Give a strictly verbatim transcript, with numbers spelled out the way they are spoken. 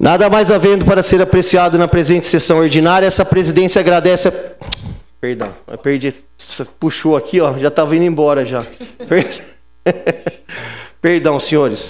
Nada mais havendo para ser apreciado na presente sessão ordinária, essa presidência agradece a... Perdão, eu perdi, puxou aqui, ó, já estava indo embora já. Perdão, senhores.